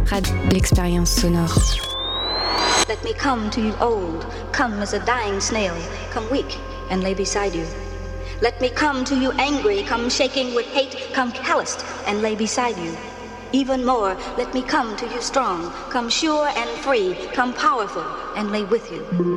L'expérience sonore. Let me come to you old, come as a dying snail, come weak and lay beside you. Let me come to you angry, come shaking with hate, come calloused and lay beside you. Even more, let me come to you strong, come sure and free, come powerful and lay with you.